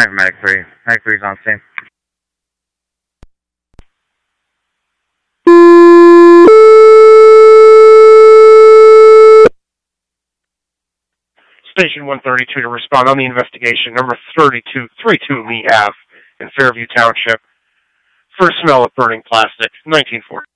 10 for Medic 3. Medic 3 is on scene. Station 132 to respond on the investigation. Number 3232 Lee Ave in Fairview Township. First smell of burning plastic, 1940.